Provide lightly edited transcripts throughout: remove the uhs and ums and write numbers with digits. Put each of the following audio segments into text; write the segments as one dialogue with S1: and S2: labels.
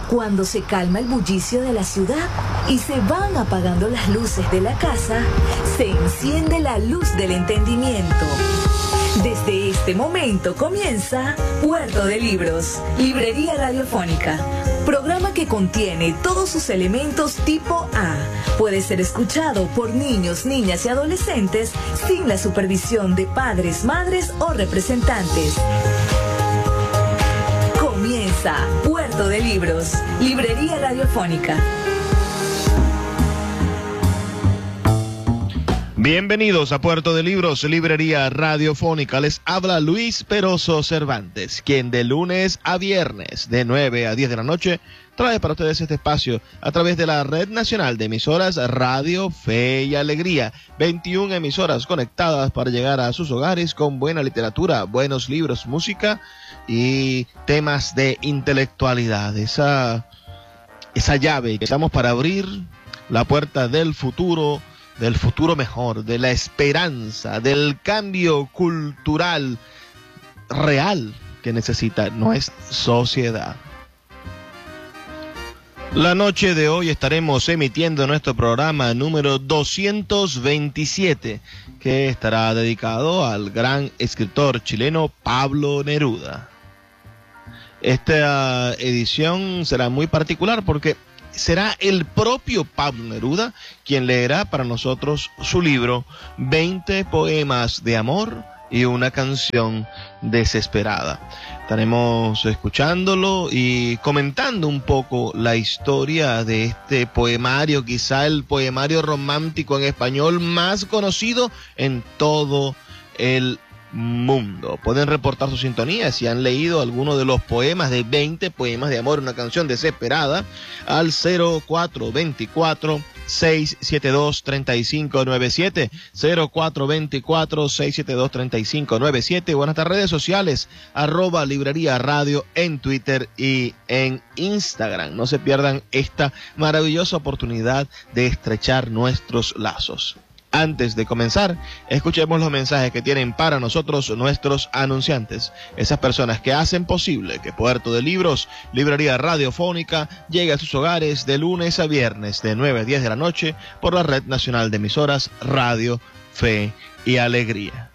S1: Cuando se calma el bullicio de la ciudad y se van apagando las luces de la casa, se enciende la luz del entendimiento. Desde este momento comienza Puerto de Libros, Librería Radiofónica. Programa que contiene todos sus elementos tipo A. Puede ser escuchado por niños, niñas y adolescentes sin la supervisión de padres, madres o representantes. Comienza Puerto de Libros, Librería Radiofónica.
S2: Bienvenidos a Puerto de Libros, Librería Radiofónica. Les habla Luis Peroso Cervantes, quien de lunes a viernes, de 9 a 10 de la noche, trae para ustedes este espacio a través de la Red Nacional de Emisoras Radio Fe y Alegría. 21 emisoras conectadas para llegar a sus hogares con buena literatura, buenos libros, música y temas de intelectualidad. Esa llave que estamos para abrir la puerta del futuro mejor, de la esperanza, del cambio cultural real que necesita nuestra sociedad. La noche de hoy estaremos emitiendo nuestro programa número 227, que estará dedicado al gran escritor chileno Pablo Neruda. Esta edición será muy particular porque será el propio Pablo Neruda quien leerá para nosotros su libro 20 poemas de amor y una canción desesperada. Estaremos escuchándolo y comentando un poco la historia de este poemario, quizá el poemario romántico en español más conocido en todo el mundo. Pueden reportar su sintonía si han leído alguno de los poemas de 20 poemas de amor, una canción desesperada, al 0424-672-3597, 0424-672-3597, o en nuestras redes sociales, @Librería Radio en Twitter y en Instagram. No se pierdan esta maravillosa oportunidad de estrechar nuestros lazos. Antes de comenzar, escuchemos los mensajes que tienen para nosotros nuestros anunciantes, esas personas que hacen posible que Puerto de Libros, Librería Radiofónica, llegue a sus hogares de lunes a viernes de 9 a 10 de la noche por la Red Nacional de Emisoras Radio Fe y Alegría.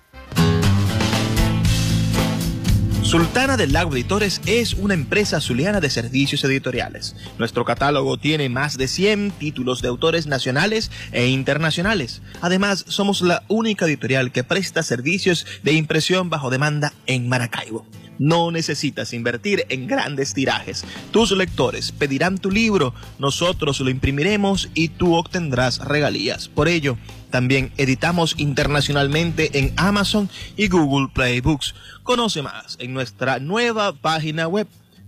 S2: Sultana del Lago Editores es una empresa zuliana de servicios editoriales. Nuestro catálogo tiene más de 100 títulos de autores nacionales e internacionales. Además, somos la única editorial que presta servicios de impresión bajo demanda en Maracaibo. No necesitas invertir en grandes tirajes. Tus lectores pedirán tu libro, nosotros lo imprimiremos y tú obtendrás regalías. Por ello, también editamos internacionalmente en Amazon y Google Play Books. Conoce más en nuestra nueva página web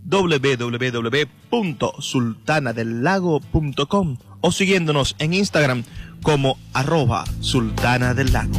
S2: www.sultanadelago.com o siguiéndonos en Instagram como @sultanadelago.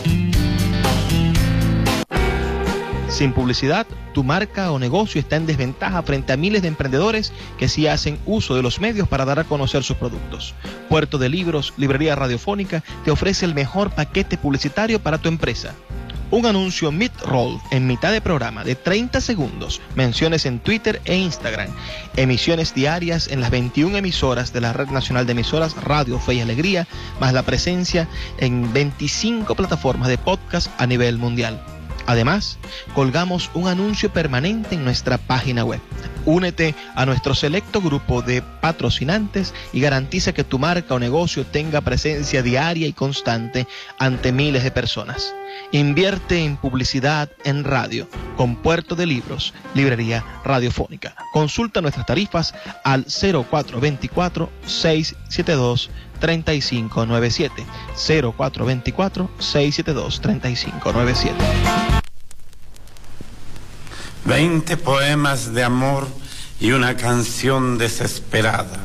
S2: Sin publicidad, tu marca o negocio está en desventaja frente a miles de emprendedores que sí hacen uso de los medios para dar a conocer sus productos. Puerto de Libros, Librería Radiofónica, te ofrece el mejor paquete publicitario para tu empresa. Un anuncio mid-roll en mitad de programa de 30 segundos, menciones en Twitter e Instagram, emisiones diarias en las 21 emisoras de la Red Nacional de Emisoras Radio Fe y Alegría, más la presencia en 25 plataformas de podcast a nivel mundial. Además, colgamos un anuncio permanente en nuestra página web. Únete a nuestro selecto grupo de patrocinantes y garantiza que tu marca o negocio tenga presencia diaria y constante ante miles de personas. Invierte en publicidad en radio con Puerto de Libros, Librería Radiofónica. Consulta nuestras tarifas al 0424-672-3597, 0424-672-3597.
S3: 20 poemas de amor y una canción desesperada.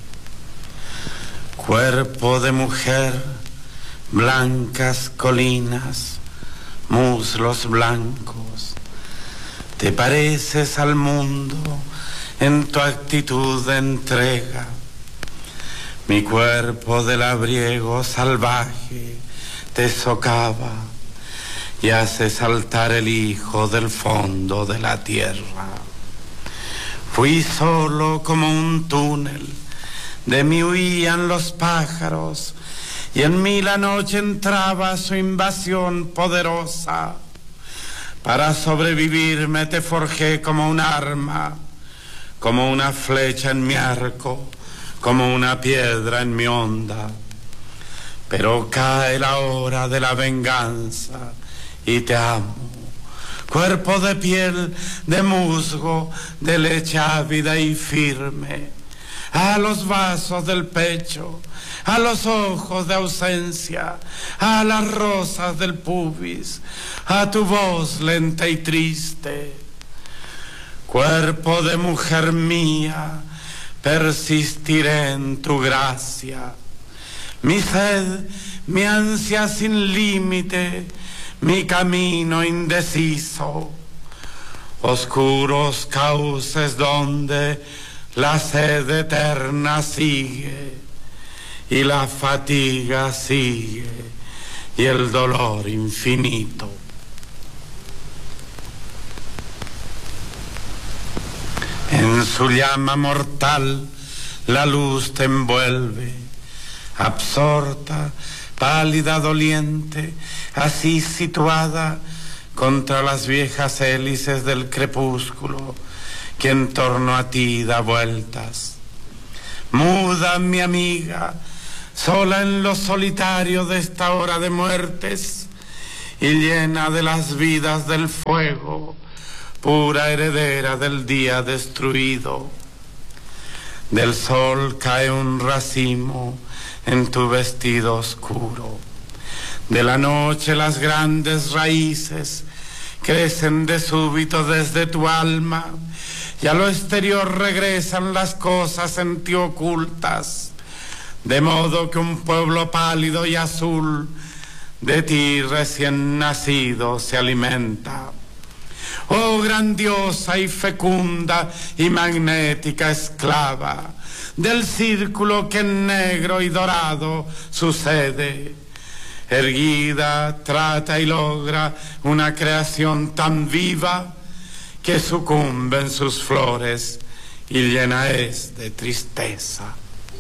S3: Cuerpo de mujer, blancas colinas, muslos blancos. Te pareces al mundo en tu actitud de entrega. Mi cuerpo de labriego salvaje te socava y hace saltar el hijo del fondo de la tierra. Fui solo como un túnel, de mí huían los pájaros, y en mí la noche entraba su invasión poderosa. Para sobrevivirme te forjé como un arma, como una flecha en mi arco, como una piedra en mi onda. Pero cae la hora de la venganza y te amo. Cuerpo de piel, de musgo, de leche ávida y firme. A los vasos del pecho, a los ojos de ausencia, a las rosas del pubis, a tu voz lenta y triste. Cuerpo de mujer mía, persistiré en tu gracia. Mi sed, mi ansia sin límite, mi camino indeciso, oscuros cauces donde la sed eterna sigue y la fatiga sigue y el dolor infinito. En su llama mortal la luz te envuelve, absorta, pálida, doliente, así situada contra las viejas hélices del crepúsculo que en torno a ti da vueltas. Muda, mi amiga, sola en lo solitario de esta hora de muertes y llena de las vidas del fuego, pura heredera del día destruido. Del sol cae un racimo en tu vestido oscuro. De la noche las grandes raíces crecen de súbito desde tu alma y a lo exterior regresan las cosas en ti ocultas, de modo que un pueblo pálido y azul de ti recién nacido se alimenta. Oh grandiosa y fecunda y magnética esclava del círculo que en negro y dorado sucede, erguida, trata y logra una creación tan viva que sucumbe en sus flores y llena es de tristeza.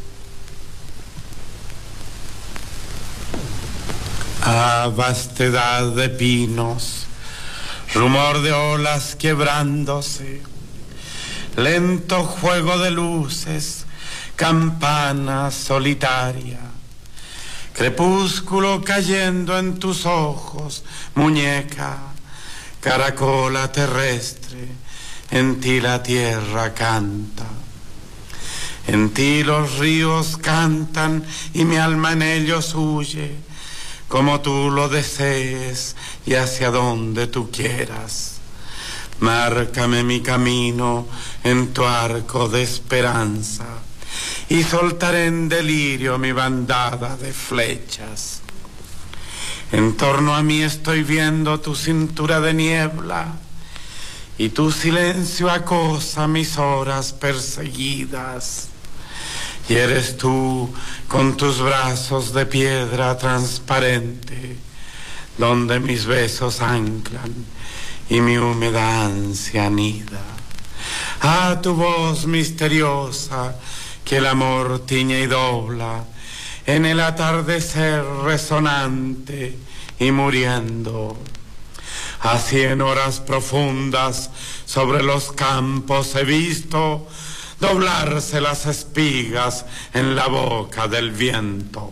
S3: Ah, vastedad de pinos, rumor de olas quebrándose, lento juego de luces, campana solitaria, crepúsculo cayendo en tus ojos, muñeca, caracola terrestre, en ti la tierra canta. En ti los ríos cantan y mi alma en ellos huye, como tú lo desees y hacia donde tú quieras. Márcame mi camino en tu arco de esperanza y soltaré en delirio mi bandada de flechas. En torno a mí estoy viendo tu cintura de niebla y tu silencio acosa mis horas perseguidas. Y eres tú con tus brazos de piedra transparente, donde mis besos anclan y mi húmeda ansia anida. Ah, tu voz misteriosa que el amor tiñe y dobla, en el atardecer resonante y muriendo. A 100 horas profundas sobre los campos he visto doblarse las espigas en la boca del viento.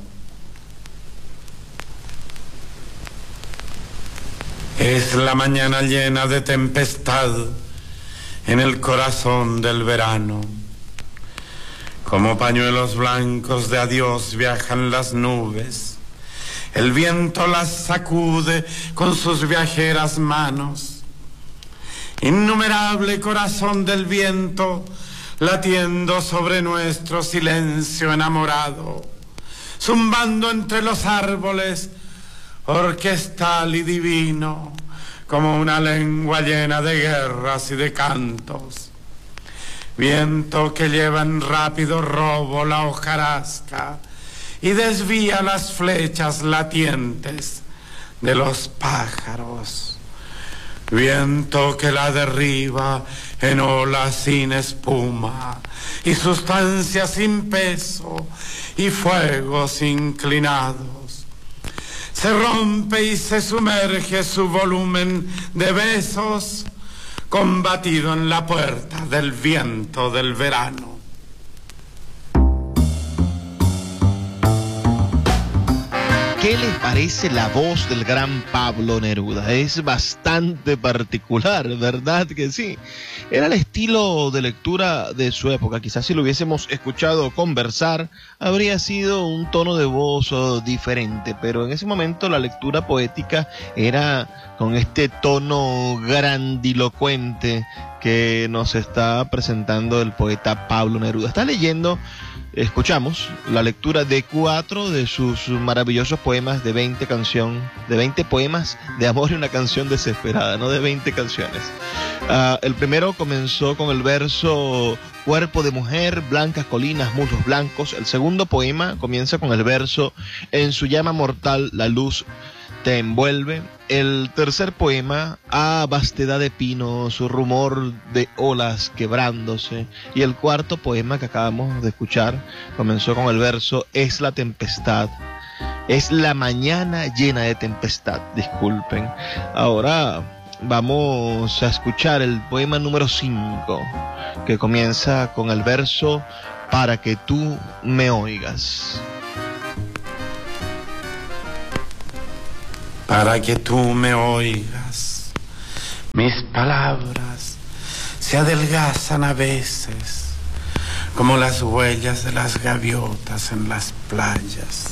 S3: Es la mañana llena de tempestad en el corazón del verano. Como pañuelos blancos de adiós viajan las nubes. El viento las sacude con sus viajeras manos. Innumerable corazón del viento latiendo sobre nuestro silencio enamorado, zumbando entre los árboles, orquestal y divino, como una lengua llena de guerras y de cantos. Viento que lleva en rápido robo la hojarasca y desvía las flechas latientes de los pájaros. viento que la derriba en olas sin espuma, y sustancia sin peso, y fuegos inclinados. Se rompe y se sumerge su volumen de besos, combatido en la puerta del viento del verano.
S2: ¿Qué les parece la voz del gran Pablo Neruda? Es bastante particular, ¿verdad que sí? Era el estilo de lectura de su época. Quizás si lo hubiésemos escuchado conversar, habría sido un tono de voz diferente, pero en ese momento la lectura poética era con este tono grandilocuente que nos está presentando el poeta Pablo Neruda. Está leyendo... Escuchamos la lectura de 4 de sus maravillosos poemas de 20 poemas de amor y una canción desesperada, no de 20 canciones. El primero comenzó con el verso cuerpo de mujer, blancas colinas, muslos blancos. El segundo poema comienza con el verso en su llama mortal la luz te envuelve. El tercer poema, vastedad de pinos, rumor de olas quebrándose. Y el cuarto poema que acabamos de escuchar comenzó con el verso es la tempestad. Es la mañana llena de tempestad, disculpen. Ahora vamos a escuchar el poema número 5, que comienza con el verso para que tú me oigas.
S3: Para que tú me oigas, mis palabras se adelgazan a veces, como las huellas de las gaviotas en las playas.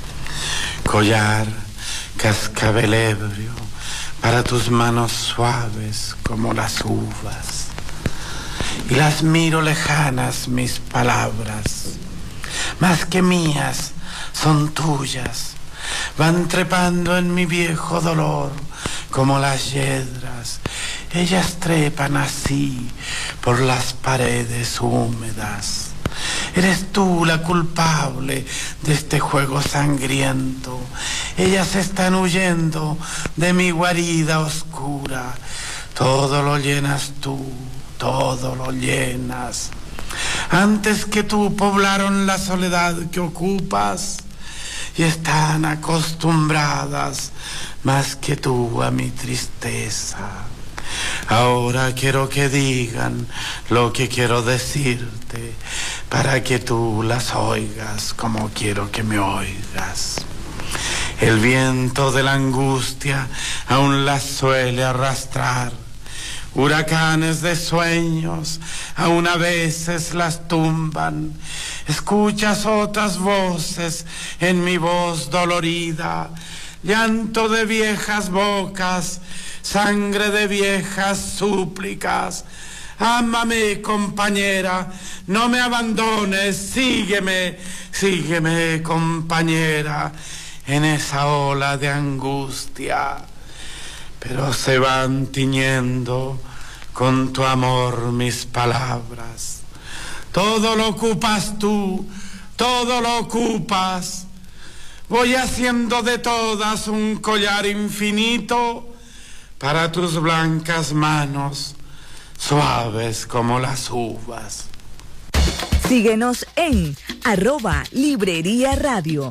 S3: Collar, cascabel ebrio, para tus manos suaves como las uvas. Y las miro lejanas, mis palabras, más que mías, son tuyas. Van trepando en mi viejo dolor como las yedras. Ellas trepan así por las paredes húmedas. Eres tú la culpable de este juego sangriento. Ellas están huyendo de mi guarida oscura. Todo lo llenas tú, todo lo llenas. Antes que tú poblaron la soledad que ocupas. Y están acostumbradas más que tú a mi tristeza. Ahora quiero que digan lo que quiero decirte, para que tú las oigas como quiero que me oigas. El viento de la angustia aún las suele arrastrar. Huracanes de sueños aún a veces las tumban. Escuchas otras voces en mi voz dolorida, llanto de viejas bocas, sangre de viejas súplicas. Ámame, compañera, no me abandones, sígueme, sígueme, compañera, en esa ola de angustia. Pero se van tiñendo con tu amor mis palabras. Todo lo ocupas tú, todo lo ocupas. Voy haciendo de todas un collar infinito para tus blancas manos, suaves como las uvas.
S1: Síguenos en @Librería Radio.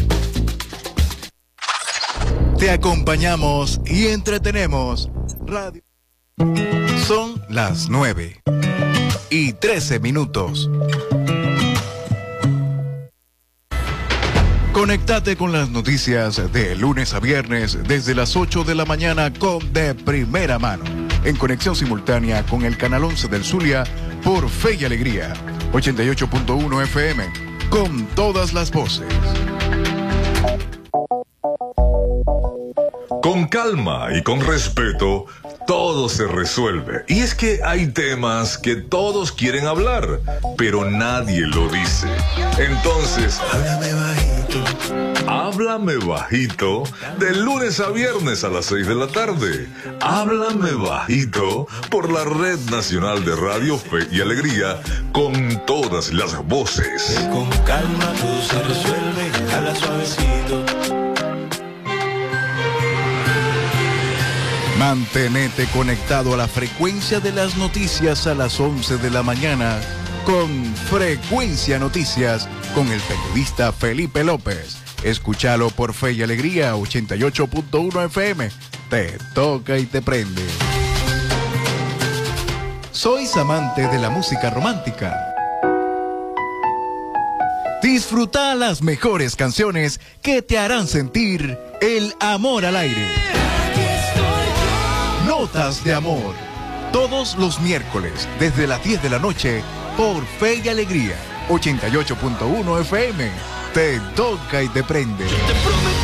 S4: Te acompañamos y entretenemos. Radio. Son las 9:13. Conéctate con las noticias de lunes a viernes desde las 8 de la mañana con De Primera Mano. En conexión simultánea con el canal 11 del Zulia por Fe y Alegría. 88.1 FM. Con todas las voces.
S5: Con calma y con respeto, todo se resuelve. Y es que hay temas que todos quieren hablar, pero nadie lo dice. Entonces, háblame bajito. Háblame bajito, de lunes a viernes a las 6 de la tarde. Háblame bajito por la Red Nacional de Radio Fe y Alegría, con todas las voces.
S6: Con calma todo se resuelve, habla suavecito.
S4: Mantenete conectado a la frecuencia de las noticias a las 11 de la mañana con Frecuencia Noticias con el periodista Felipe López. Escúchalo por Fe y Alegría 88.1 FM. Te toca y te prende. ¿Sois amante de la música romántica? Disfruta las mejores canciones que te harán sentir el amor al aire. Notas de amor. Todos los miércoles, desde las 10 de la noche, por Fe y Alegría, 88.1 FM. Te toca y te prende.